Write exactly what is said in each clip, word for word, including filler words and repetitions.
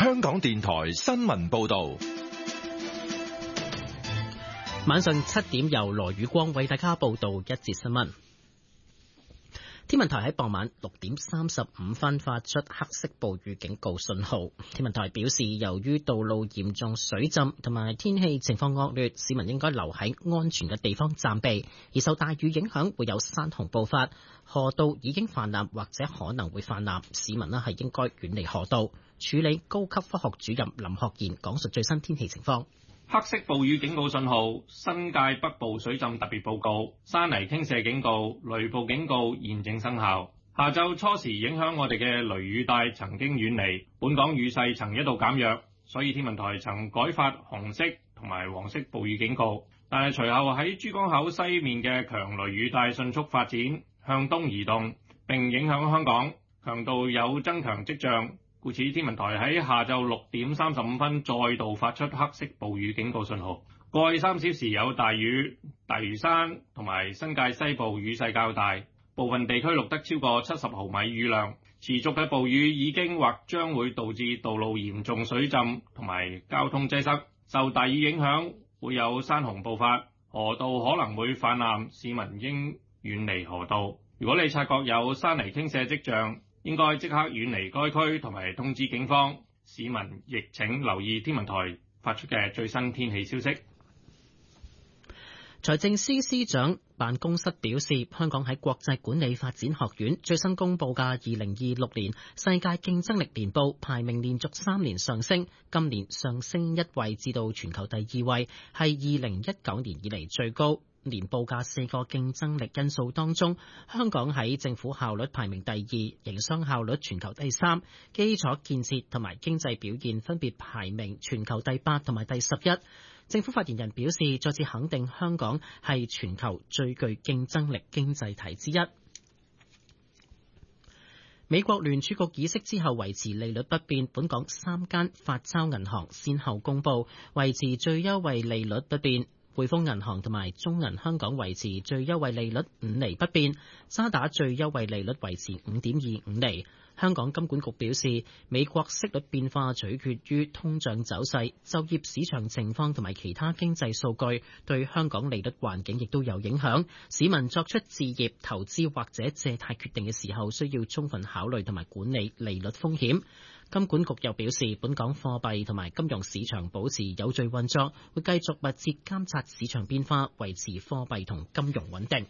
香港電台新聞報道。 晚上七點由羅宇光為大家報道一節新聞。天文台喺傍晚六點三十五分發出黑色暴雨警告信號。天文台表示，由於道路嚴重水浸同埋天氣情況惡劣，市民應該留喺安全嘅地方暫避。而受大雨影響，會有山洪暴發，河道已經泛濫或者可能會泛濫，市民呢係應該遠離河道。處理高級科學主任林學賢講述最新天氣情況。 黑色暴雨警告信號、新界北部水浸特別報告、山泥傾瀉警告、雷暴警告現正生效。下晝初時影響我哋嘅雷雨帶曾經遠離，本港雨勢曾一度減弱，所以天文台曾改發紅色同埋黃色暴雨警告。但係隨後喺珠江口西面嘅強雷雨帶迅速發展，向東移動並影響香港，強度有增強跡象。故此，天文台喺下晝六點三十五分再度發出黑色暴雨警告信號。過去三小時有大雨，大嶼山同埋新界西部雨勢較大，部分地區錄得超過七十毫米雨量。持續嘅暴雨已經或將會導致道路嚴重水浸同埋交通擠塞。受大雨影響，會有山洪暴發，河道可能會泛濫，市民應遠離河道。如果你察覺有山泥傾瀉跡象，應該即刻遠離該區同埋通知警方。市民亦請留意天文台發出嘅最新天氣消息。 財政司司長辦公室表示，香港喺國際管理發展學院最新公布嘅二零二六年世界競爭力年報排名連續三年上升，今年上升一位至到全球第二位，係二零一九年以嚟最高。年報嘅四個競爭力因素當中，香港喺政府效率排名第二，營商效率全球第三，基礎建設同埋經濟表現分別排名全球第八同埋第十一。政府發言人表示，再次肯定香港係全球最具競爭力經濟體之一。美國聯儲局議息之後維持利率不變，本港三間發鈔銀行先後公佈維持最優惠利率不變。匯豐銀行同埋中銀香港維持最優惠利率五厘不變，渣打最優惠利率維持五點二五厘。香港金管局表示，美國息率變化取決於通脹走勢、就業市場情況同埋其他經濟數據，對香港利率環境亦都有影響。市民作出置業、投資或者借貸決定嘅時候，需要充分考慮同埋管理利率風險。金管局又表示，本港貨幣同埋金融市場保持有序運作，會繼續密切監察市場變化，維持貨幣同金融穩定。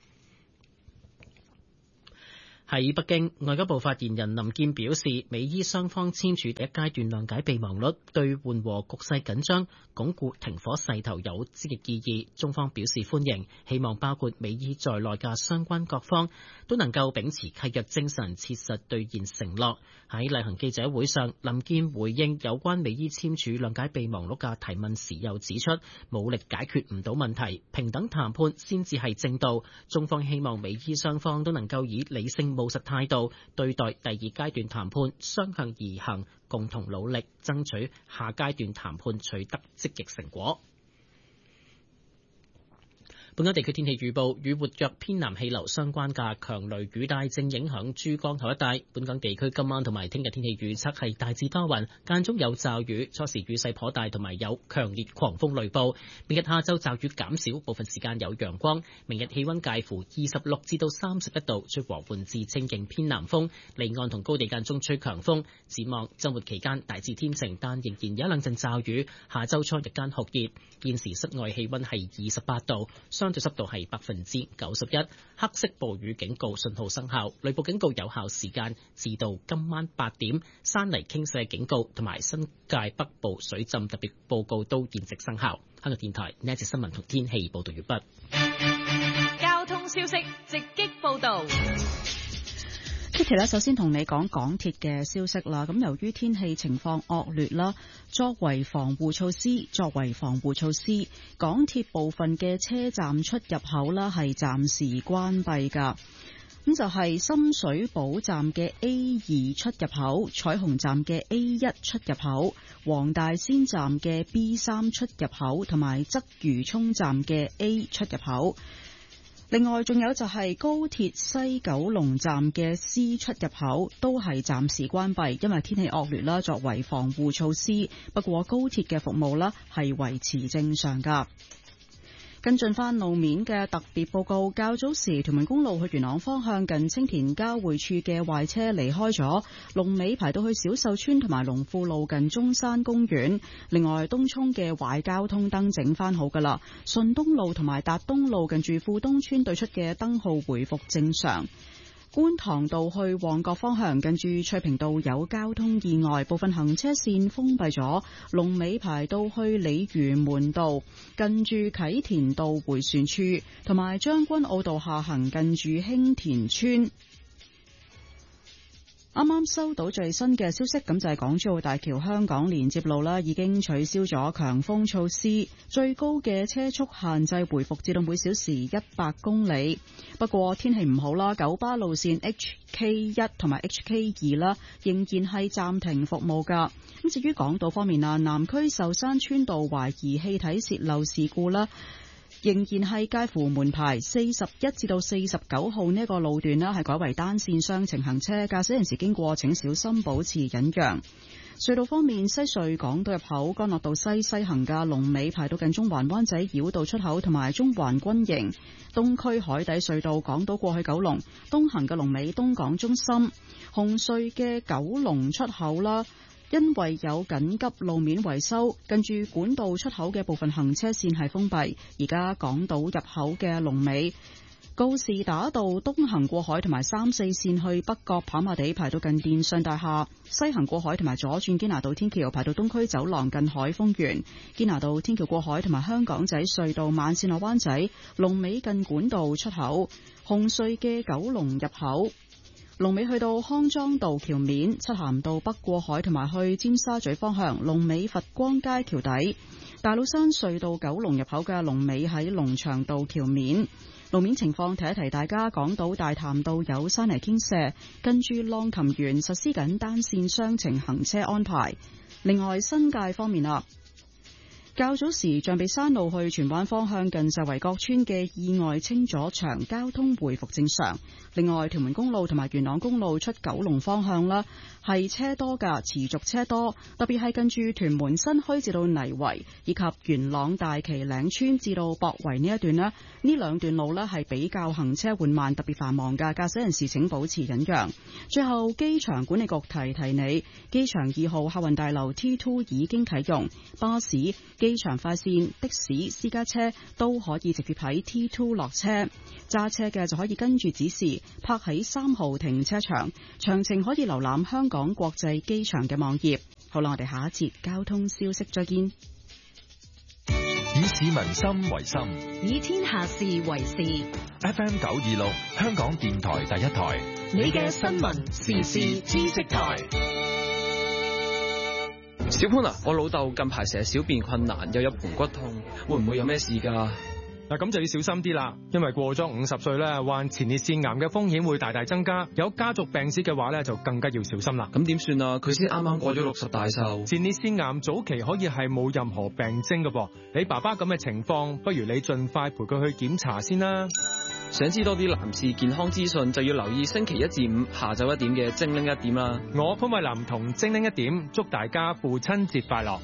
喺北京，外交部發言人林健表示，美伊雙方簽署第一階段諒解備忘錄，對緩和局勢緊張、鞏固停火勢頭有積極意義。中方表示歡迎，希望包括美伊在內嘅相關各方都能夠秉持契約精神，切實兌現承諾。喺例行記者會上，林健回應有關美伊簽署諒解備忘錄嘅提問時，又指出武力解決唔到問題，平等談判先至係正道。中方希望美伊雙方都能夠以理性務實態度對待第二階段談判，雙向而行，共同努力爭取下階段談判取得積極成果。本港地區天氣預報，與活躍偏南氣流相關嘅強雷雨帶正影響珠江口一帶。本港地區今晚同埋聽日天氣預測係大致多雲，間中有驟雨，初時雨勢頗大，同埋有強烈狂風雷暴。明日下晝驟雨減少，部分時間有陽光。明日氣溫介乎二十六至到三十一度，吹和緩至清勁偏南風，離岸同高地間中吹強風。展望週末期間大致天晴，但仍然有一兩陣驟雨。下週初日間酷熱，現時室外氣溫係二十八度。相對濕度係百分之九十一，黑色暴雨警告信號生效，雷暴警告有效時間至到今晚八點，山泥傾瀉警告同埋新界北部水浸特別報告都現正生效。香港電台呢一節新聞同天氣報道完畢。 交通消息直擊報道。 Kitty 咧，首先同你講港鐵嘅消息啦。咁由於天氣情況惡劣啦，作為防護措施，作為防護措施，港鐵部分嘅車站出入口啦係暫時關閉噶。咁就係深水埗站嘅 A 二出入口、彩虹站嘅 A 一出入口、黃大仙站嘅 B 三出入口同埋鰂魚涌站嘅 A 出入口。 另外，仲有就係高鐵西九龍站嘅 C 出入口都係暫時關閉，因為天氣惡劣啦，作為防護措施。不過高鐵嘅服務啦係維持正常㗎。跟進翻路面嘅特別報告，較早時屯門公路去元朗方向近青田交匯處嘅壞車離開咗，龍尾排到去小秀村同埋龍富路近中山公園。另外，東涌嘅壞交通燈整翻好噶啦，順東路同埋達東路近住富東村對出嘅燈號回復正常。觀塘道去旺角方向近住翠屏道有交通意外，部分行車線封閉咗，龍尾排到去鯉魚門道近住啟田道迴旋處，同埋將軍澳道下行近住興田村。啱啱收到最新嘅消息，咁就係港珠澳大橋香港連接路啦，已經取消咗強風措施，最高嘅車速限制回復至到每小時一百公里。不過天氣唔好啦，九巴路線 H K 一同埋 H K 二啦，仍然係暫停服務噶。咁至於港島方面啊，南區壽山村道懷疑氣體洩漏事故啦，仍然係介乎門牌四十一至到四十九號呢一個路段啦，係改為單線雙程行車，駕駛人士經過請小心保持忍讓。隧道方面，西隧港島入口干諾道西西行嘅龍尾排到近中環灣仔繞道出口同埋中環軍營。東區海底隧道港島過去九龍東行嘅龍尾東港中心。紅隧嘅九龍出口啦，因為有緊急路面維修，近住管道出口嘅部分行車線係封閉。而家港島入口嘅龍尾告士打道東行過海同埋三四線去北角跑馬地排到近電信大廈，西行過海同埋左轉堅拿道天橋排到東區走廊近海豐園，堅拿道天橋過海同埋香港仔隧道慢線落灣仔龍尾近管道出口。紅隧嘅九龍入口龍尾去到康莊道橋面，漆咸道北過海同埋去尖沙咀方向龍尾佛光街橋底。大老山隧道九龍入口嘅龍尾喺龍翔道橋面。路面情況提一提大家，港島大潭道有山泥傾瀉，跟住浪琴園實施緊單線雙程行車安排。另外新界方面啊，較早時象鼻山路去荃灣方向近石圍角村嘅意外清咗場，交通回復正常。另外屯門公路同埋元朗公路出九龍方向啦，係車多㗎，持續車多，特別係近住屯門新墟至到泥圍以及元朗大旗嶺村至到博圍呢一段呢，呢兩段路呢係比較行車緩慢，特別繁忙㗎，駕駛人士請保持忍讓。最後機場管理局提提你，機場二號客運大樓 T 二 已經啟用，巴士、機場快線、的士、私家車都可以直接喺 T 二 落車，揸車嘅就可以跟住指示泊喺三號停車場。詳情可以瀏覽香港國際機場嘅網頁。好啦，我哋下一節交通消息再見。 以市民心為心， 以天下事為事。 F M 九二六，香港電台第一台， 你嘅新聞時事知識台。 小潘啊，我老豆近排成日小便困難，又有盆骨痛，會唔會有咩事㗎？ 嗱，咁就要小心啲啦，因為過咗五十歲咧，患前列腺癌嘅風險會大大增加。有家族病史嘅話咧，就更加要小心啦。 咁點算啊？佢先啱啱過咗六十大壽。 前列腺癌早期可以係冇任何病徵嘅噃。你爸爸咁嘅情況，不如你盡快陪佢去檢查先啦。 想知多啲男士健康資訊，就要留意星期一至五下晝一點嘅精靈一點啦。 我潘慧琳同精靈一點，祝大家父親節快樂。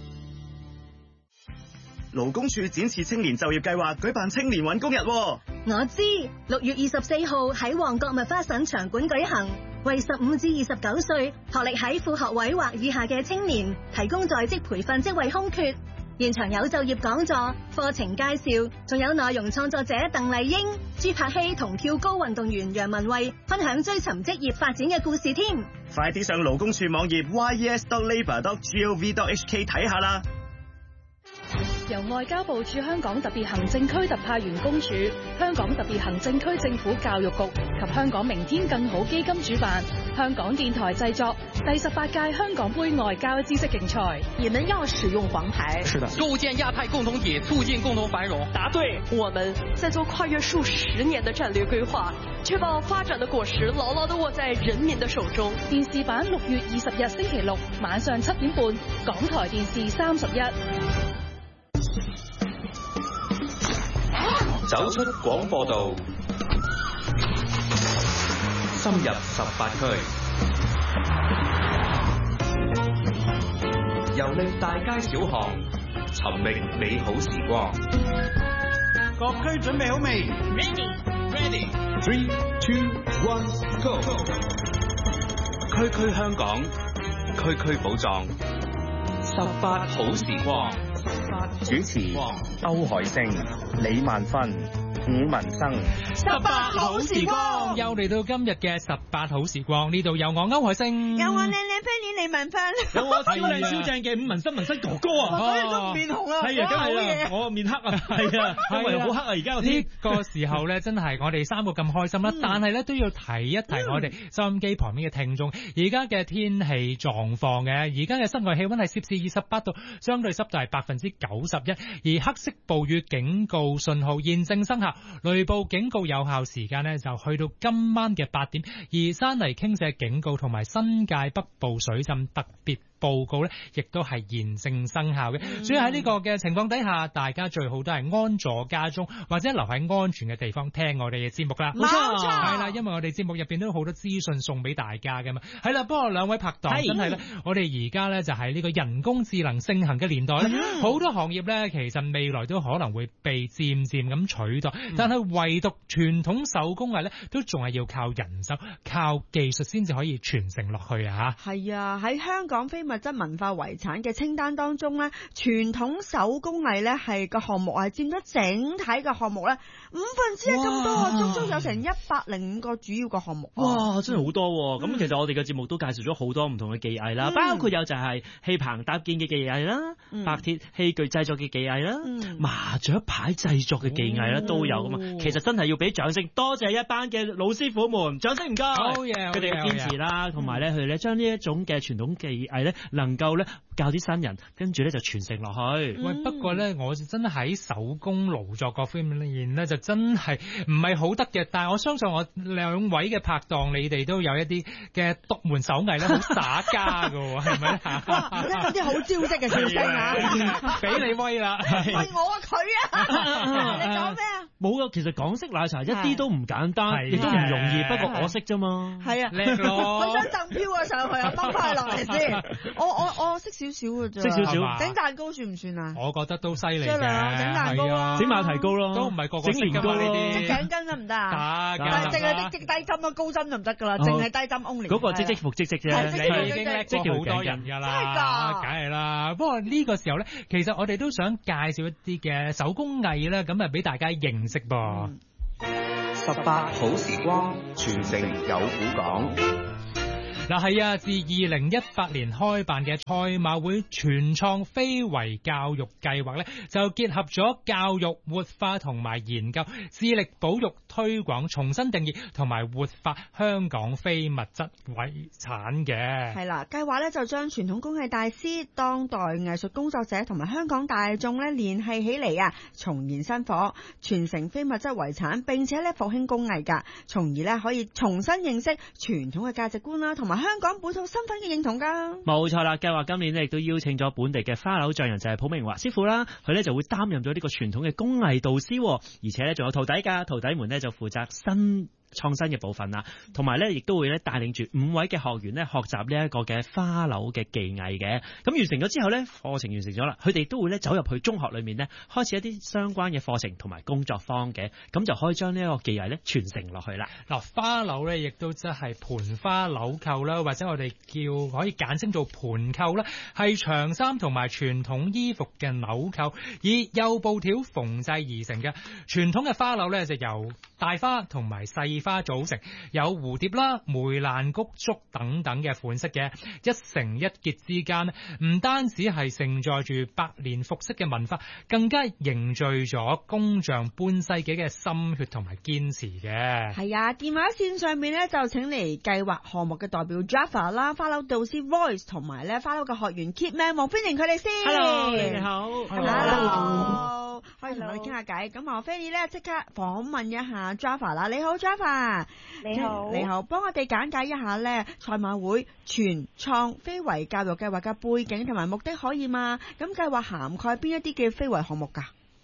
勞工處展示青年就業計劃舉辦青年搵工日。 我知，六月二十四號喺旺角麥花臣場館舉行，為十五至二十九歲學歷喺副學位或以下嘅青年提供在職培訓職位空缺。現場有就業講座、課程介紹，仲有內容創作者鄧麗英、朱柏希同跳高運動員楊文蔚分享追尋職業發展嘅故事添。 快啲上勞工處網頁 y e s dot labour dot gov dot h k 睇下啦。 由外交部駐香港特別行政區特派員公署、香港特別行政區政府教育局及香港明天更好基金主辦，香港電台製作第十八屆香港杯外交知識競賽。 你們要使用黃牌。 是的。構建亞太共同體，促進共同繁榮。 答對。我們在做跨越數十年的戰略規劃，確保發展的果實牢牢地握在人民的手中。 電視版六月二十日星期六晚上七點半，港台電視三十一。 走出廣播道，深入十八區，遊歷大街小巷，尋覓美好時光。 各區準備好未 ？Ready, ready. Three, two, one, go. 區區香港，區區寶藏，十八好時光。 主持歐海星、李萬芬、伍文生。 十八好時光又嚟到今日嘅十八好時光，呢度有我歐海星， 有我靚靚飛臉李萬芬， 有我超靚超正嘅伍文生文生哥哥啊！ 所以都面紅啊， 係啊，梗係啦，我面黑啊，係啊，因為好黑啊，而家個天。呢個時候咧，真係我哋三個咁開心啦，但係咧都要提一提我哋收音機旁邊嘅聽眾，而家嘅天氣狀況嘅，而家嘅室外氣溫係攝氏二十八度，相對濕度係百分之九十一，而黑色暴雨警告信號現正生效，雷暴警告有效時間呢就去到今晚嘅八點，而山泥傾瀉警告同埋新界北部水浸特別報告咧，亦都係現正生效嘅。嗯、所以喺呢個嘅情況底下，大家最好都係安坐家中，或者留喺安全嘅地方聽我哋嘅節目啦。 冇錯， 係啦，因為我哋節目入邊都有好多資訊送俾大家噶嘛。係啦，不過兩位拍檔真係咧，我哋而家咧就係呢個人工智能盛行嘅年代咧，好、嗯、多行業咧其實未來都可能會被漸漸咁取代，嗯、但係唯獨傳統手工藝咧，都仲係要靠人手、靠技術先至可以傳承落去啊！嚇， 係啊，喺香港非物質文化遺產嘅清單當中咧，傳統手工藝咧係個項目係佔咗整體嘅項目咧五分之一咁多，足足有成一百零五個主要嘅項目。 哇，真係好多喎！咁、嗯、其實我哋嘅節目都介紹咗好多唔同嘅技藝啦、嗯，包括有就係戲棚搭建嘅技藝啦、嗯，白鐵器具製作嘅技藝啦、嗯，麻雀牌製作嘅技藝啦、哦、都有噶嘛。其實真係要俾掌聲，多謝一班嘅老師傅們，掌聲唔該。好嘢，佢哋嘅堅持啦，同埋咧佢哋咧將呢一種嘅傳統技藝咧能夠咧教啲新人，跟住咧就傳承落去。 喂、嗯，不過咧我真係喺手工勞作各方面咧就真係唔係好得嘅，但係我相信我兩位嘅拍檔，你哋都有一啲嘅獨門手藝咧，好耍家噶，係咪啊？ 哇，咧嗰啲好招式嘅笑聲啊， 俾你威啦！ 喂，我啊佢啊，你講咩啊？ 冇啊，其實港式奶茶一啲都唔簡單，亦都唔容易。不過我識啫嘛。 係啊， 叻咯！ 我想掟飄啊上去啊，掹翻落嚟先。我我我識少少嘅啫。 識少少。 整蛋糕算唔算啊？ 我覺得都犀利嘅。 整蛋糕啊， 整馬蹄糕咯， 都唔係個個識噶嘛呢啲。 即頸筋得唔得啊？得。但係淨係啲積低針啊，高針就唔得噶啦，淨係低針 only。 嗰個積積復積積啫。 你已經叻過好多人噶啦。真係㗎。梗係啦。不過呢個時候咧，其實我哋都想介紹一啲嘅手工藝咧，咁啊俾大家認識噃。 十八好時光，傳承有古講。 嗱係啊，自二零一八年開辦嘅賽馬會全創非遺教育計劃咧，就結合咗教育活化同埋研究，致力保育推廣、重新定義同埋活化香港非物質遺產嘅。 係啦，計劃咧就將傳統工藝大師、當代藝術工作者同埋香港大眾咧聯繫起嚟啊，重燃薪火，傳承非物質遺產，並且咧復興工藝噶，從而咧可以重新認識傳統嘅價值觀啦，同埋香港本土身份嘅認同噶。 冇錯啦，計劃今年咧亦都邀請咗本地嘅花柳匠人，就係普明華師傅啦，佢咧就會擔任咗呢個傳統嘅工藝導師，而且咧仲有徒弟噶，徒弟們咧就負責新創新嘅部分啦，同埋咧亦都會咧帶領住五位嘅學員咧學習呢一個嘅花柳嘅技藝嘅。咁完成咗之後咧，課程完成咗啦，佢哋都會咧走入去中學裏面咧開始一啲相關嘅課程同埋工作坊嘅，咁就可以將呢一個技藝咧傳承落去啦。 嗱，花柳咧亦都即係盤花紐扣啦，或者我哋叫可以簡稱做盤扣啦，係長衫同埋傳統衣服嘅紐扣，以幼布條縫製而成嘅。傳統嘅花柳咧就由大花同埋細花組成，有蝴蝶啦、梅蘭菊竹等等嘅款式嘅，一成一結之間咧，唔單止係承載住百年服飾嘅文化，更加凝聚咗工匠半世紀嘅心血同埋堅持嘅。 係啊，電話線上面咧就請嚟計劃項目嘅代表 Jaffa 啦、花柳導師 Voice 同埋咧花柳嘅學員 Keep Man， 歡迎佢哋先。 Hello， 你好。 Hello， 可以同我哋傾下偈。咁我 Fanny 咧即刻訪問一下 Jaffa 啦。你好 Jaffa。 你好， 你好，幫我哋簡介一下咧賽馬會全創非遺教育計劃嘅背景同埋目的可以嗎？咁計劃涵蓋邊一啲嘅非遺項目噶？ 誒、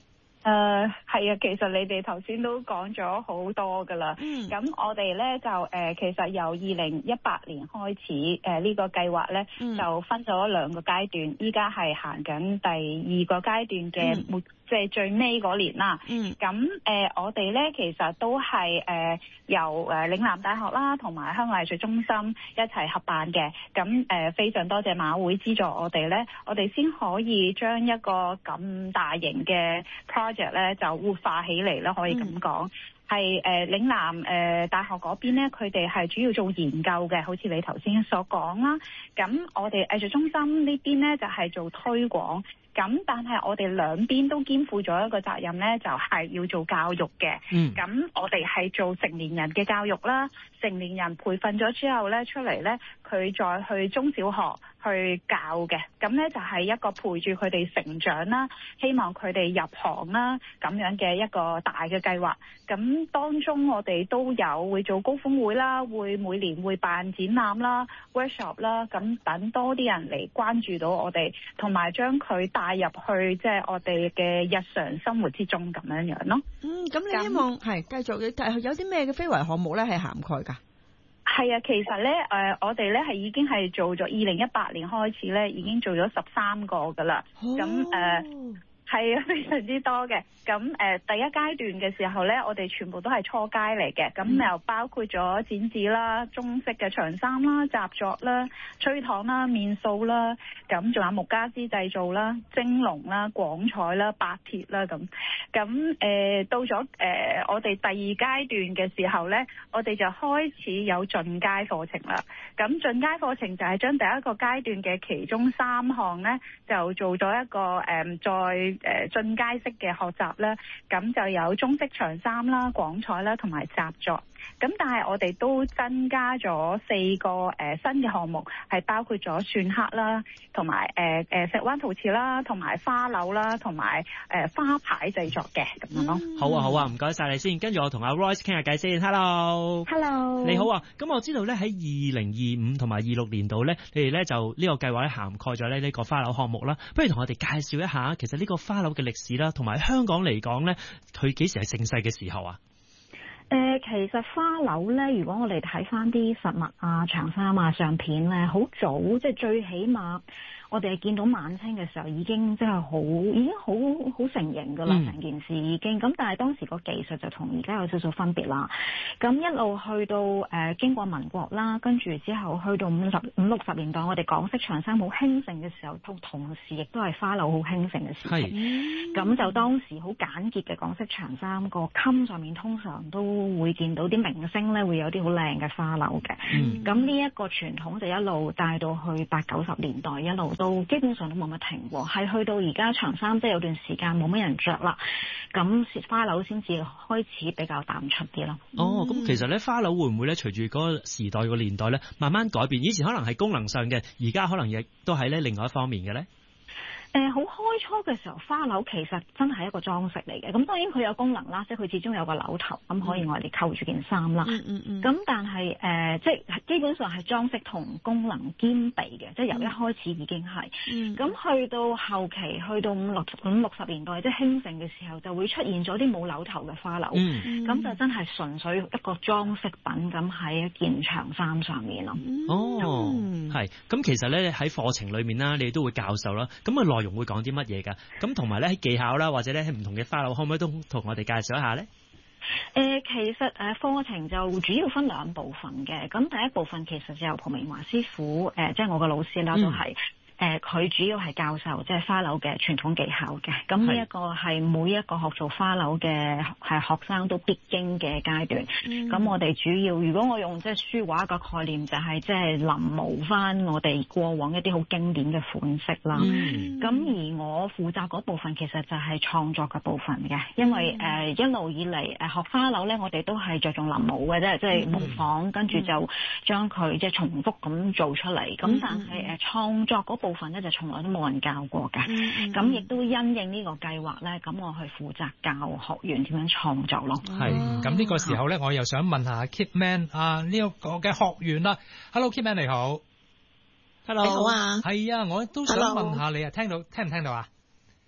誒係啊，其實你哋頭先都講咗好多噶啦。咁、嗯、我哋咧就誒、呃，其實由二零一八年開始，誒、呃這個、呢個計劃咧就分咗兩個階段，依家係行緊第二個階段嘅末，即係最尾嗰年啦。咁、嗯、誒、呃，我哋咧其實都係誒、呃、由誒嶺南大學啦，同埋香港藝術中心一齊合辦嘅。咁誒、呃、非常多謝馬會資助我哋咧，我哋先可以將一個咁大型嘅 project 咧就活化起嚟啦，可以咁講。係誒嶺南誒、呃、大學嗰邊咧，佢哋係主要做研究嘅，好似你頭先所講啦。咁我哋藝術中心呢邊咧就係、是、做推廣。咁但係我哋兩邊都肩負咗一個責任咧，就係、是、要做教育嘅。嗯。咁我哋係做成年人嘅教育啦，成年人培訓咗之後咧，出嚟咧，佢再去中小學去教嘅。咁咧就係一個陪住佢哋成長啦，希望佢哋入行啦，咁樣嘅一個大嘅計劃。咁當中我哋都有會做高峰會啦，會每年會辦展覽啦、workshop 啦，咁等多啲人嚟關注到我哋，同埋將佢帶入去即係我哋嘅日常生活之中咁樣樣咯。 嗯，咁你希望係繼續有啲咩嘅非遺項目咧係涵蓋㗎？ 係啊，其實咧誒、呃，我哋咧係已經係做咗二零一八年開始咧，已經做咗十三個㗎啦。咁誒。呃係啊，非常之多嘅。咁誒、呃，第一階段嘅時候咧，我哋全部都係初階嚟嘅。咁又包括咗剪紙啦、中式嘅長衫啦、習作啦、吹糖啦、面塑啦，咁仲有木家私製造啦、蒸籠啦、廣彩啦、白鐵啦咁。咁誒、呃，到咗誒、呃、我哋第二階段嘅時候咧，我哋就開始有進階課程啦。咁進階課程就係將第一個階段嘅其中三項咧，就做咗一個誒、呃、再。誒進階式嘅學習咧，咁就有中式長衫啦、廣彩啦同埋習作。咁但係我哋都增加咗四個誒、呃、新嘅項目，係包括咗篆刻啦，同埋誒誒石灣陶瓷啦，同埋花柳啦，同埋誒花牌製作嘅咁樣咯。 好啊好啊，唔該晒你先，跟住我同阿 Royce 傾下偈先。Hello，Hello， 你好啊。咁我知道咧喺二零二五同埋二六年度咧，你哋咧就呢個計劃咧涵蓋咗咧呢個花柳項目啦。不如同我哋介紹一下，其實呢個花柳嘅歷史啦，同埋香港嚟講咧，佢幾時係盛世嘅時候啊？ 誒、呃，其實花柳咧，如果我哋睇翻啲實物啊、長衫啊、相片咧，好早，即係最起碼我哋係見到晚清嘅時候已經即係好，已經好好成型噶啦，成、嗯、件事已經。咁但係當時個技術就同而家有少少分別啦。咁一路去到誒、呃、經過民國啦，跟住之後去到五十五六十年代，我哋港式長衫好興盛嘅時候，同同時亦都係花柳好興盛嘅時期。咁就當時好簡潔嘅港式長衫個襟上面通常都會見到啲明星咧，會有啲好靚嘅花柳嘅。咁呢一個傳統就一路帶到去八九十年代，一路都基本上都冇乜停過。係去到而家長衫即係有段時間冇乜人着啦，咁花柳先至開始比較淡出啲咯。 哦，咁其實咧花柳會唔會咧隨住嗰個時代個年代咧慢慢改變？以前可能係功能上嘅，而家可能亦都係咧另外一方面嘅咧。 誒、呃，好開初嘅時候，花柳其實真係一個裝飾嚟嘅。咁當然佢有功能啦，即係佢始終有個柳頭，咁可以我哋扣住件衫啦。嗯嗯嗯。咁但係誒、呃，即係基本上係裝飾同功能兼備嘅，即係由一開始已經係。嗯。咁去到後期，去到五六五六十年代，即係興盛嘅時候，就會出現咗啲冇柳頭嘅花柳。嗯。咁就真係純粹一個裝飾品咁喺一件長衫上面咯。 哦。係、嗯。咁其實咧喺課程裏面啦，你都會教授啦。咁啊內容會講啲乜嘢㗎？咁同埋咧喺技巧啦，或者咧喺唔同嘅花柳，可唔可以都同我哋介紹一下咧？ 誒、呃，其實誒課程就主要分兩部分嘅。咁第一部分其實就由蒲明華師傅，誒、呃，即係我個老師啦，都係。嗯誒、呃，佢主要係教授即係花柳嘅傳統技巧嘅，咁呢一個係每一個學做花柳嘅係學生都必經嘅階段。咁、嗯、我哋主要，如果我用即係書畫個概念，就係即係臨摹翻我哋過往一啲好經典嘅款式啦。咁、嗯、而我負責嗰部分其實就係創作嘅部分嘅，因為誒、嗯呃、一路以嚟誒學花柳咧，我哋都係着重臨摹嘅啫，即係模仿，跟住就將佢即係重複咁做出嚟。咁、嗯、但係誒創作嗰部分部分咧就從來都冇人教過嘅，咁、嗯、亦都因應呢個計劃咧，咁我去負責教學員點樣創作咯。 係，咁呢個時候咧，我又想問下 Kitman 啊呢一個嘅學員啦。Hello Kitman 你好 ，Hello 你好啊， 係啊，我都想問下你啊，聽到聽唔聽到啊？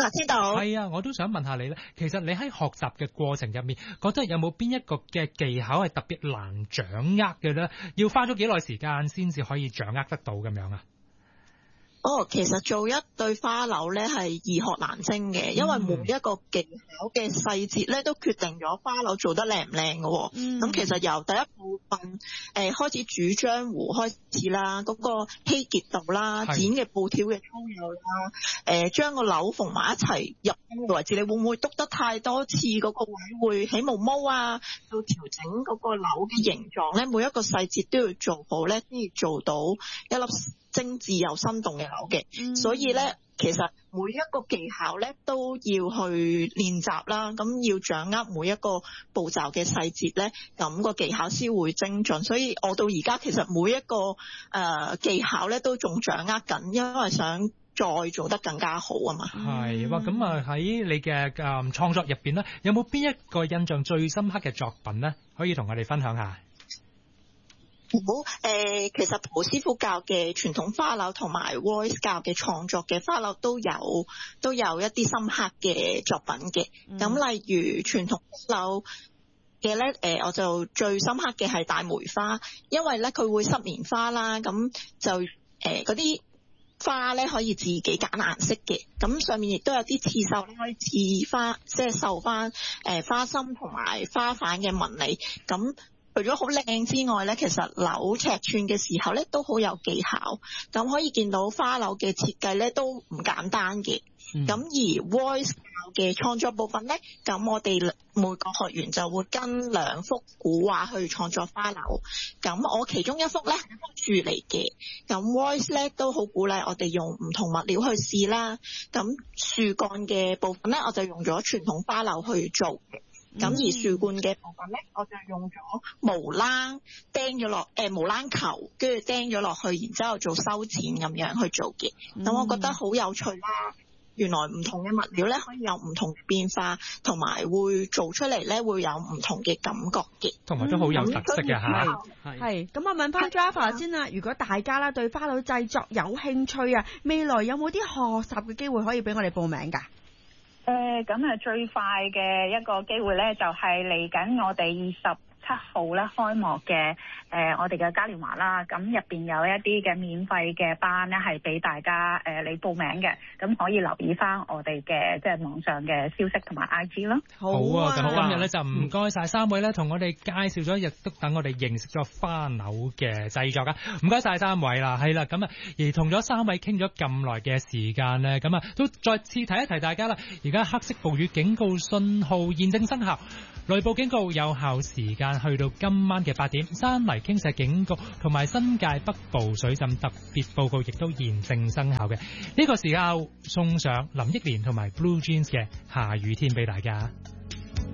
啊，聽到。 係啊，我都想問下你咧，其實你喺學習嘅過程入面，覺得有冇邊一個嘅技巧係特別難掌握嘅咧？要花咗幾耐時間先至可以掌握得到咁樣啊？ 哦，其實做一對花柳咧係易學難精嘅，因為每一個技巧嘅細節咧都決定咗花柳做得靚唔靚嘅。咁、嗯、其實由第一部分誒、呃、開始主漿糊開始啦，嗰、那個稀結度啦，剪嘅布條嘅粗幼啦，誒、呃、將個柳縫埋一齊入邊嘅位置，你會唔會篤得太多次嗰個位會起毛毛啊？到調整嗰個柳嘅形狀咧，每一個細節都要做好咧，先至做到一粒精緻又生動嘅柳嘅、嗯，所以咧其實每一個技巧咧都要去練習啦，咁要掌握每一個步驟嘅細節咧，咁個技巧先會精準。所以我到而家其實每一個誒、呃、技巧咧都仲掌握緊，因為想再做得更加好啊嘛。 係哇，咁啊喺你嘅誒創作入邊咧，有冇邊一個印象最深刻嘅作品咧，可以同我哋分享下？ 好，誒、呃，其實蒲師傅教嘅傳統花柳同埋 Royce 教嘅創作嘅花柳都有都有一啲深刻嘅作品嘅。咁、嗯、例如傳統柳嘅咧，誒、呃，我就最深刻嘅係大梅花，因為咧佢會濕棉花啦，咁就誒嗰啲花咧可以自己揀顏色嘅，咁上面亦都有啲刺繡咧可以刺花，即係繡翻誒花心同埋花瓣嘅紋理，咁。除咗好靚之外咧，其實柳尺寸嘅時候咧都好有技巧，咁可以見到花柳嘅設計咧都唔簡單嘅。咁、嗯、而 Royce 教嘅創作部分咧，咁我哋每個學員就會跟兩幅古畫去創作花柳。咁我其中一幅咧係一幅樹嚟嘅，咁 Royce 咧都好鼓勵我哋用唔同物料去試啦。咁樹幹嘅部分咧，我就用咗傳統花柳去做嘅。咁、嗯、而樹冠嘅部分咧，我就用咗毛冷釘咗落，誒毛冷球，跟住釘咗落去，然之後做修剪咁樣去做嘅。咁、嗯、我覺得好有趣啦！原來唔同嘅物料咧可以有唔同嘅變化，同埋會做出嚟咧會有唔同嘅感覺嘅， 同埋都好有特色嘅嚇。 係、嗯，咁我問翻 Java 先啦。如果大家啦對花柳製作有興趣啊，未來有冇啲學習嘅機會可以俾我哋報名㗎？ 誒，咁啊最快嘅一個機會咧，就係嚟緊我哋二十七號咧開幕嘅誒、呃，我哋嘅嘉年華啦。咁入邊有一啲嘅免費嘅班咧，係俾大家誒嚟、呃、報名嘅。咁可以留意翻我哋嘅即係網上嘅消息同埋 I G 咯。 好啊，咁今日咧就唔該晒三位咧，同我哋介紹咗，亦都等我哋認識咗花柳嘅製作噶。唔該晒三位啦，係啦，咁啊而同咗三位傾咗咁耐嘅時間咧，咁啊都再次提一提大家啦。而家黑色暴雨警告信號現正生效。雷暴警告有效時間去到今晚嘅八點，山泥傾瀉警告同埋新界北部水浸特別報告亦都現正生效嘅。呢個時候送上林憶蓮同埋 Blue Jeans 嘅下雨天俾大家。